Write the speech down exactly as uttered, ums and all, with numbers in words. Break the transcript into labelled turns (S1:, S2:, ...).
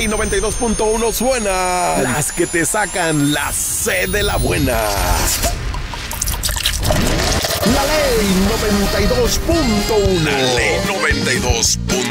S1: ley noventa y dos punto uno suena las que te sacan la C de la buena. La ley noventa y dos punto uno. La ley noventa y dos punto